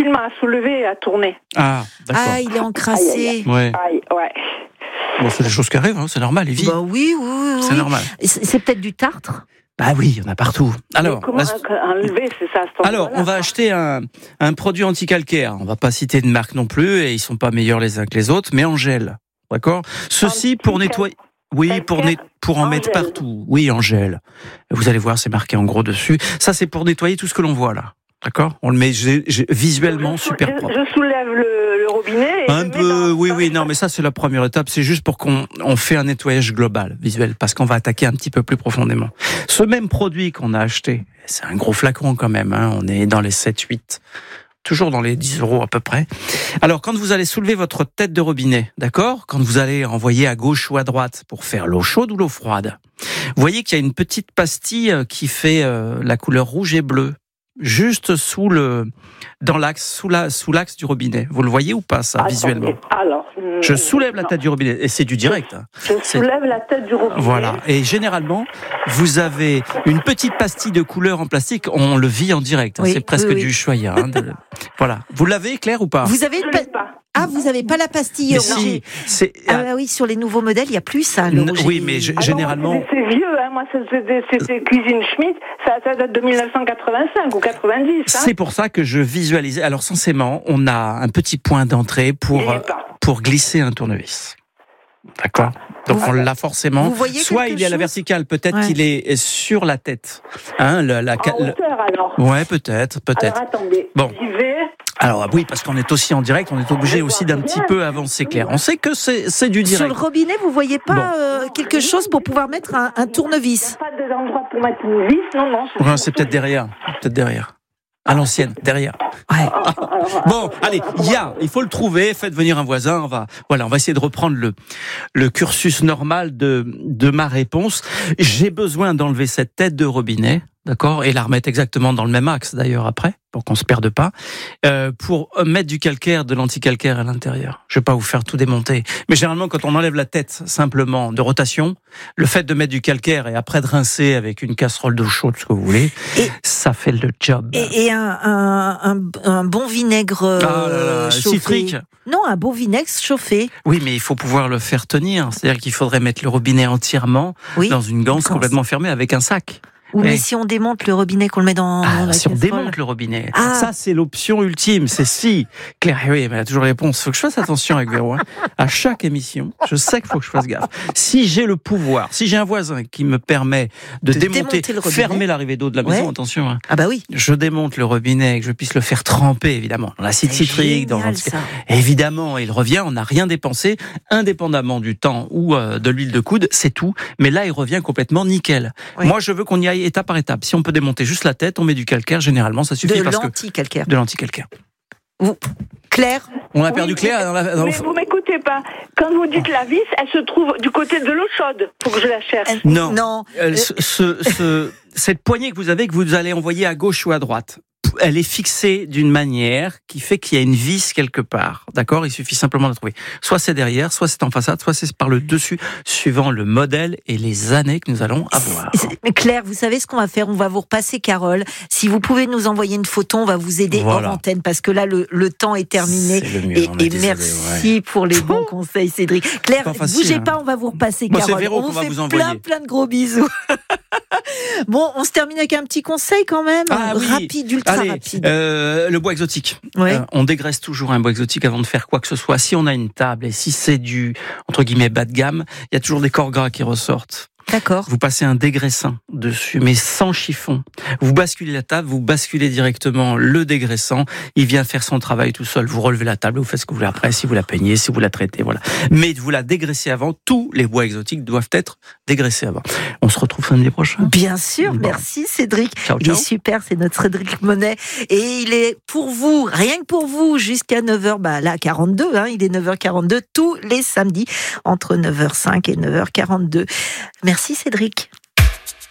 difficilement à soulever et à tourner. Ah, d'accord. Ah, il est encrassé. Ouais. Ouais. Bon, c'est des choses qui arrivent, hein, c'est normal, Evie. Bah oui. C'est normal. C'est peut-être du tartre. Bah oui, il y en a partout. Alors, comment enlever, c'est ça, on va acheter un produit anti-calcaire. On va pas citer de marque non plus, et ils sont pas meilleurs les uns que les autres, mais en gel. D'accord ? Ceci pour nettoyer. Oui, pour en mettre partout. Oui, en gel. Vous allez voir, c'est marqué en gros dessus. Ça, c'est pour nettoyer tout ce que l'on voit là. D'accord ? On le met visuellement super propre. Je soulève le robinet. Et un peu, oui, non, mais ça c'est la première étape. C'est juste pour qu'on fait un nettoyage global, visuel, parce qu'on va attaquer un petit peu plus profondément. Ce même produit qu'on a acheté, c'est un gros flacon quand même. Hein, on est dans les 7-8. Toujours dans les 10 € à peu près. Alors, quand vous allez soulever votre tête de robinet, d'accord ? Quand vous allez envoyer à gauche ou à droite pour faire l'eau chaude ou l'eau froide, vous voyez qu'il y a une petite pastille qui fait la couleur rouge et bleue, juste sous l'axe du robinet. Vous le voyez ou pas, ça, visuellement ? Alors, je soulève la tête du robinet, et c'est du direct. Je soulève la tête du robinet. Voilà, et généralement, vous avez une petite pastille de couleur en plastique, on le vit en direct, Oui, c'est presque du choya. Voilà. Vous l'avez, Claire, ou pas ? Vous avez vous avez pas la pastille rouge. Oui, sur les nouveaux modèles, il y a plus ça. Oui, mais généralement. C'est vieux, hein. Moi, c'est Cuisine Schmitt, ça date de 1985 ou 90. Hein. C'est pour ça que je visualisais. Alors, censément, on a un petit point d'entrée pour glisser un tournevis. D'accord ? Donc on l'a forcément. Vous voyez soit il est à la verticale, peut-être qu'il est sur la tête. Hein, en hauteur, alors. Ouais, peut-être. Alors attendez, j'y vais. Alors oui, parce qu'on est aussi en direct, on est obligé aussi d'un petit peu avancer, Claire. On sait que c'est du direct. Sur le robinet, vous voyez pas quelque chose pour pouvoir mettre un tournevis ? Il n'y a pas d'endroit pour mettre une vis, non. C'est peut-être derrière. À l'ancienne, derrière. Ouais. Bon, allez, il faut le trouver, faites venir un voisin, on va essayer de reprendre le cursus normal de ma réponse. J'ai besoin d'enlever cette tête de robinet, d'accord, et la remettre exactement dans le même axe d'ailleurs après, pour qu'on se perde pas, pour mettre du calcaire, de l'anticalcaire à l'intérieur. Je vais pas vous faire tout démonter, mais généralement quand on enlève la tête simplement de rotation, le fait de mettre du calcaire et après de rincer avec une casserole d'eau chaude, ce que vous voulez, ça fait le job. Et un bon vinaigre chauffé. Citrique. Non, un bon vinaigre chauffé. Oui, mais il faut pouvoir le faire tenir. C'est-à-dire qu'il faudrait mettre le robinet entièrement dans une ganse complètement fermée avec un sac. Mais si on démonte le robinet, qu'on le met dans la si on casserole. démonte le robinet. Ça, c'est l'option ultime. C'est si. Claire, oui, mais elle a toujours la réponse. Faut que je fasse attention avec Véro. À chaque émission, je sais qu'il faut que je fasse gaffe. Si j'ai le pouvoir, si j'ai un voisin qui me permet de démonter fermer l'arrivée d'eau de la maison, attention. Hein. Ah bah oui. Je démonte le robinet, que je puisse le faire tremper, évidemment. Dans l'acide citrique, dans évidemment, il revient, on n'a rien dépensé, indépendamment du temps ou de l'huile de coude, c'est tout. Mais là, il revient complètement nickel. Oui. Moi, je veux qu'on y aille étape par étape. Si on peut démonter juste la tête, on met du calcaire, généralement, ça suffit. De l'anticalcaire. Claire ? On a perdu Claire. Mais vous m'écoutez pas. Quand vous dites la vis, elle se trouve du côté de l'eau chaude. Faut que je la cherche. Non. Cette poignée que vous allez envoyer à gauche ou à droite, elle est fixée d'une manière qui fait qu'il y a une vis quelque part. D'accord ? Il suffit simplement de la trouver. Soit c'est derrière, soit c'est en façade, soit c'est par le dessus, suivant le modèle et les années que nous allons avoir. Mais Claire, vous savez ce qu'on va faire ? On va vous repasser Carole. Si vous pouvez nous envoyer une photo, on va vous aider hors antenne, parce que là, le temps est terminé. C'est le mieux, et merci pour les bons conseils, Cédric. Claire, bougez pas, on va vous repasser Carole. C'est Véro qu'on va vous envoyer. Plein de gros bisous. Bon, on se termine avec un petit conseil quand même. Rapide, ultra rapide. Le bois exotique. Ouais. On dégraisse toujours un bois exotique avant de faire quoi que ce soit. Si on a une table et si c'est du, entre guillemets, bas de gamme, il y a toujours des corps gras qui ressortent. D'accord. Vous passez un dégraissant dessus, mais sans chiffon. Vous basculez la table, vous basculez directement le dégraissant. Il vient faire son travail tout seul. Vous relevez la table, vous faites ce que vous voulez après, si vous la peignez, si vous la traitez, voilà. Mais vous la dégraissez avant. Tous les bois exotiques doivent être dégraissés avant. On se retrouve samedi prochain. Bien sûr, merci Cédric. Ciao. Il est super, c'est notre Cédric Monet. Et il est pour vous, rien que pour vous, jusqu'à 9h, là, 42, il est 9h42, tous les samedis, entre 9h05 et 9h42. Merci Cédric.